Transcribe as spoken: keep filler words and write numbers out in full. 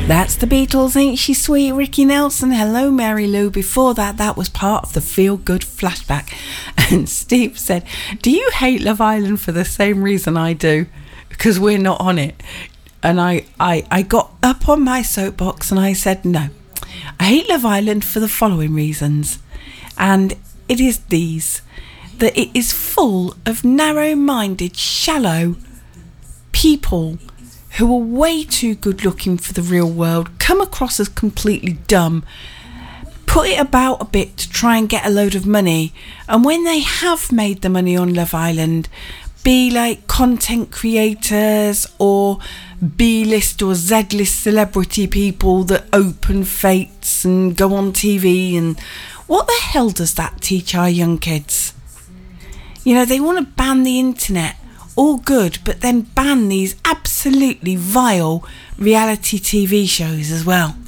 That's the Beatles, Ain't She Sweet, Ricky Nelson. Hello, Mary Lou. Before that, that was part of the Feel Good flashback. And Steve said, do you hate Love Island for the same reason I do? Because we're not on it. And I, I, I got up on my soapbox and I said, no. I hate Love Island for the following reasons. And it is these. That it is full of narrow-minded, shallow people who are way too good looking for the real world, come across as completely dumb, put it about a bit to try and get a load of money, and when they have made the money on Love Island, be like content creators or B-list or Z-list celebrity people that open fates and go on T V, and what the hell does that teach our young kids? You know, they want to ban the internet, all good, but then ban these absolutely vile reality T V shows as well.